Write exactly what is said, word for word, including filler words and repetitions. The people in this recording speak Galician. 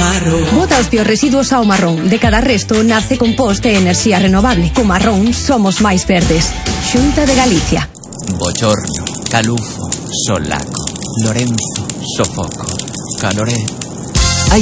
Marrón. Bota os biorresiduos ao marrón. De cada resto nace compost e enerxía renovable. Co marrón somos máis verdes. Xunta de Galicia. Bochorno, calufo, solaco, Lorenzo, sofoco, caloré,